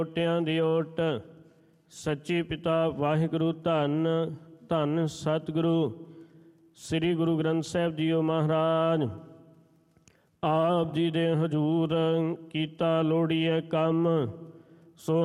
ਓਟਿਆਂ ਦੀ ਓਟ ਸੱਚੀ ਪਿਤਾ ਵਾਹਿਗੁਰੂ ਧੰਨ ਧੰਨ ਸਤਿਗੁਰੂ ਸ੍ਰੀ ਗੁਰੂ ਗ੍ਰੰਥ ਸਾਹਿਬ ਜੀਓ ਮਹਾਰਾਜ। ਆਪ ਜੀ ਦੇ ਹਜ਼ੂਰ ਕੀਤਾ ਲੋੜੀਏ ਕੰਮ, ਸੋ